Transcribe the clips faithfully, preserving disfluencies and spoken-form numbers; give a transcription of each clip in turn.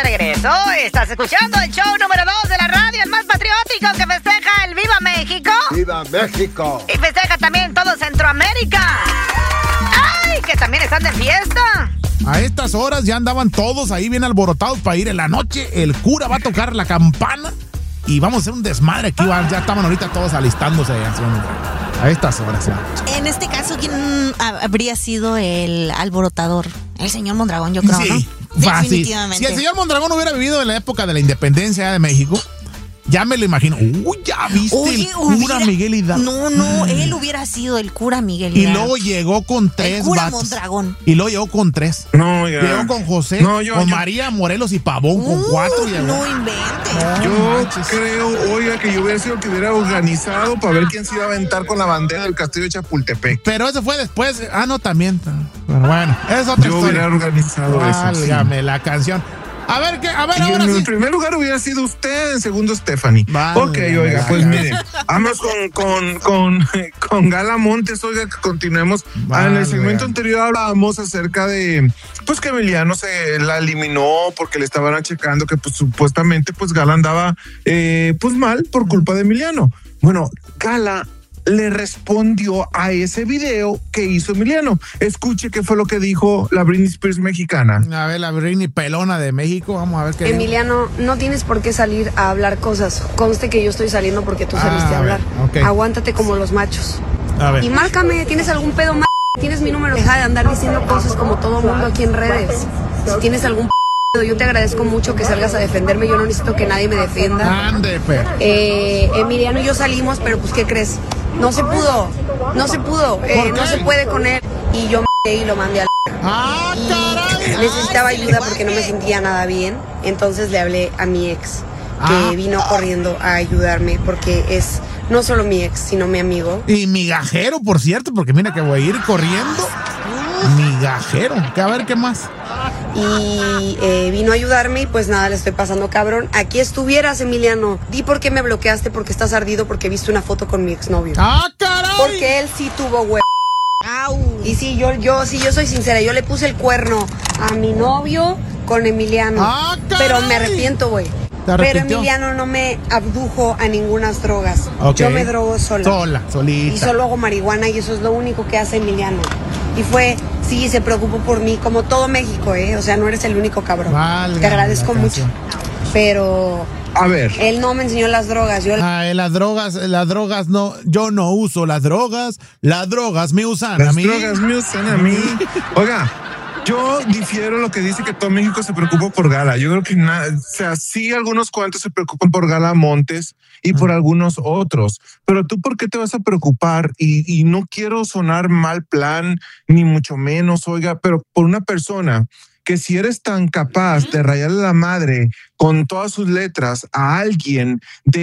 de regreso. Estás escuchando el show número dos de la radio, el más patriótico que festeja el Viva México. ¡Viva México! Y festeja también todo Centroamérica. ¡Ay, que también están de fiesta! A estas horas ya andaban todos ahí bien alborotados para ir en la noche. El cura va a tocar la campana y vamos a hacer un desmadre aquí. Ya estaban ahorita todos alistándose a estas horas. Ya. En este caso, ¿quién habría sido el alborotador? El señor Mondragón, yo creo, sí, ¿no? Fácil. Definitivamente. Si el señor Mondragón hubiera vivido en la época de la independencia de México, ya me lo imagino. Uy, ya viste. Oye, el cura hubiera, Miguel Hidalgo. No, no, él hubiera sido el cura Miguel Hidalgo. Y luego llegó con tres el cura vatos. Mondragón. Y luego llegó con tres. No, ya. Llegó con José, no, yo, con yo. María Morelos y Pavón, uh, con cuatro. Llegó. No inventes. Yo no, creo, oiga, que yo hubiera sido el que hubiera organizado para ver quién se iba a aventar con la bandera del castillo de Chapultepec. Pero eso fue después. Ah, no, también. Pero bueno, es otra yo historia. Yo hubiera organizado Válgame, eso. Válgame, la canción. A ver, ¿qué? A ver, y ahora en sí. el primer lugar hubiera sido usted, en segundo Stephanie. Vale, ok, oiga, pues miren, vamos con, con, con, con Gala Montes, oiga, que continuemos. Vale, en el segmento anterior hablábamos acerca de, pues que Emiliano se la eliminó porque le estaban achacando que pues supuestamente pues Gala andaba eh, pues mal por culpa de Emiliano. Bueno, Gala le respondió a ese video que hizo Emiliano. Escuche qué fue lo que dijo la Britney Spears mexicana. A ver, la Britney pelona de México, vamos a ver qué Emiliano, dijo. No tienes por qué salir a hablar cosas. Conste que yo estoy saliendo porque tú saliste ah, a, a hablar. Ver, okay. Aguántate como los machos. A ver. Y márcame, ¿tienes algún pedo más? Tienes mi número. Deja de andar diciendo cosas como todo mundo aquí en redes. Si tienes algún pedo, yo te agradezco mucho que salgas a defenderme. Yo no necesito que nadie me defienda. Ande, per. Eh, Emiliano y yo salimos, pero pues, ¿qué crees? No se pudo, no se pudo, eh, no se puede con él. Y yo me y lo mandé al... ¡Ah, caray! Necesitaba ayuda porque no me sentía nada bien. Entonces le hablé a mi ex, que ah. vino corriendo a ayudarme porque es no solo mi ex, sino mi amigo. Y migajero, por cierto, porque mira que voy a ir corriendo. Migajero, a ver qué más. Y eh, vino a ayudarme y pues nada, le estoy pasando cabrón. Aquí estuvieras, Emiliano. Di por qué me bloqueaste, porque estás ardido, porque viste una foto con mi exnovio. ¡Ah, caray! Porque él sí tuvo huevo. Y sí, yo, yo, sí, yo soy sincera, yo le puse el cuerno a mi novio con Emiliano. ¡Ah, caray! Pero me arrepiento, güey. Pero Emiliano no me abdujo a ninguna drogas. Okay. Yo me drogo sola. Sola, solita. Y solo hago marihuana y eso es lo único que hace Emiliano. Y fue, sí, se preocupó por mí, como todo México, ¿eh? O sea, no eres el único cabrón. Válgame, te agradezco mucho. Pero... A ver. Él no me enseñó las drogas. Yo... Ah, las drogas, las drogas no, yo no uso las drogas, las drogas me usan las a mí. Las drogas me usan a mí. Oiga, yo difiero lo que dice que todo México se preocupa por Gala. Yo creo que nada, o sea, sí algunos cuantos se preocupan por Gala Montes y por algunos otros. Pero tú, ¿por qué te vas a preocupar? Y, y no quiero sonar mal plan, ni mucho menos, oiga, pero por una persona que si eres tan capaz de rayarle la madre con todas sus letras a alguien,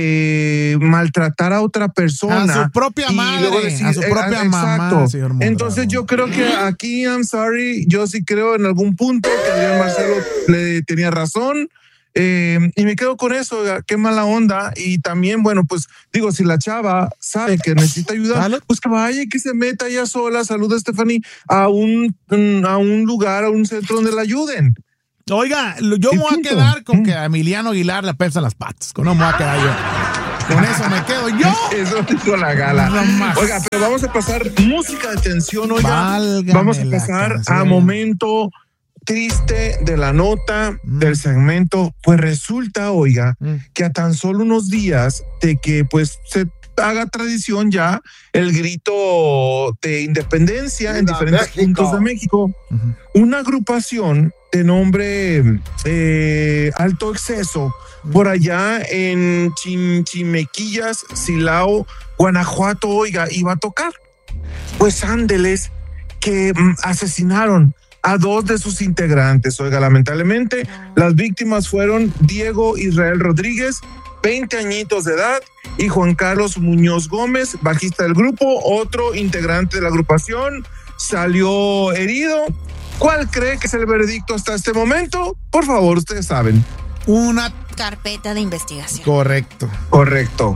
de maltratar a otra persona. A su propia madre, luego decir, a su propia eh, mamá. Señor Entonces yo creo que aquí, I'm sorry, yo sí creo en algún punto que Adrián Marcelo le tenía razón. Eh, y me quedo con eso, qué mala onda. Y también, bueno, pues digo, si la chava sabe que necesita ayuda, ¿Halo? Pues que vaya y que se meta ella sola, saluda Stephanie, a un, a un lugar, a un centro donde la ayuden. Oiga, yo me voy a quedar con que a Emiliano Aguilar le pesan las patas, con no me voy a quedar yo. Con eso me quedo yo. Eso dijo la Gala. No oiga, pero vamos a pasar música de tensión, oiga. Válgame, vamos a pasar a momento triste de la nota mm. del segmento. Pues resulta, oiga, mm. que a tan solo unos días de que pues se haga tradición ya el grito de independencia en diferentes México. puntos de México, uh-huh. una agrupación de nombre eh, Alto Exceso, uh-huh. por allá en Chimequillas, Silao, Guanajuato, oiga, iba a tocar. Pues ándeles que mm, asesinaron a dos de sus integrantes. Oiga, lamentablemente, las víctimas fueron Diego Israel Rodríguez, veinte añitos de edad, y Juan Carlos Muñoz Gómez, bajista del grupo, otro integrante de la agrupación, salió herido. ¿Cuál cree que es el veredicto hasta este momento? Por favor, ustedes saben. Una carpeta de investigación. Correcto. Correcto.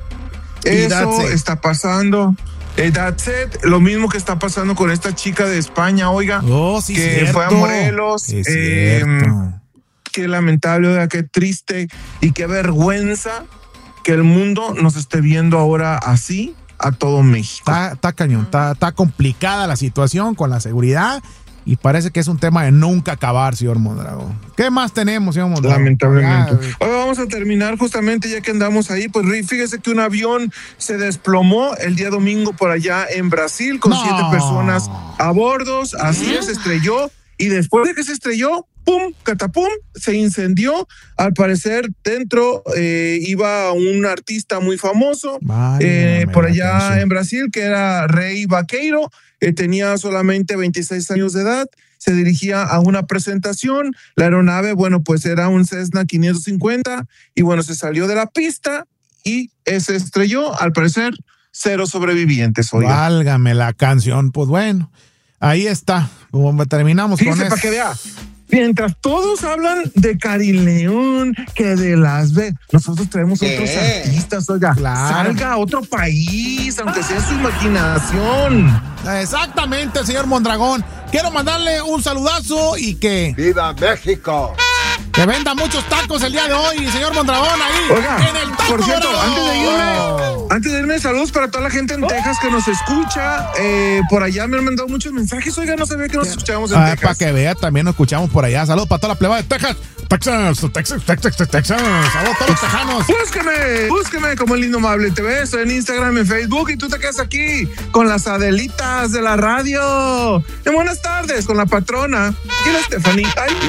Eso está pasando. Eh, that's it. Lo mismo que está pasando con esta chica de España, oiga, oh, sí, que cierto. fue a Morelos. Es eh, qué lamentable, oiga, qué triste y qué vergüenza que el mundo nos esté viendo ahora así a todo México. Está, está cañón, está, está complicada la situación con la seguridad y parece que es un tema de nunca acabar, señor Mondragón. ¿Qué más tenemos, señor Mondragón? Lamentablemente. Ahora vamos a terminar justamente ya que andamos ahí, pues fíjese que un avión se desplomó el día domingo por allá en Brasil con no. siete personas a bordo, así es, se estrelló y después de que se estrelló, pum, catapum, se incendió. Al parecer dentro eh, iba un artista muy famoso eh, por allá en Brasil que era Rei Vaqueiro. Eh, tenía solamente veintiséis años de edad, se dirigía a una presentación, la aeronave, bueno, pues era un Cessna quinientos cincuenta y bueno, se salió de la pista y eh, se estrelló, al parecer, cero sobrevivientes. Oiga. Válgame la canción, pues bueno, ahí está, como terminamos Fíjese, con eso. Para que vea. Mientras todos hablan de Karin León, que de Las Vegas, nosotros traemos ¿Qué? otros artistas, oiga, claro. Salga a otro país, aunque sea su imaginación. Exactamente, señor Mondragón. Quiero mandarle un saludazo y que... ¡Viva México! Que venda muchos tacos el día de hoy, señor Mondragón, ahí. Oiga, en el taco por cierto, dorado. antes de irme, oh. antes de irme, saludos para toda la gente en oh. Texas que nos escucha. Eh, por allá me han mandado muchos mensajes. Oiga, no sabía que nos escuchábamos en ah, Texas. Para que vea, también nos escuchamos por allá. Saludos para toda la pleba de Texas. Texas, Texas, Texas, Texas. Saludos a todos los tejanos. Búsqueme, búsqueme como el Indomable T V. Estoy en Instagram, en Facebook y tú te quedas aquí con las Adelitas de la radio. Y buenas tardes con la patrona y la Stephanie. Ay.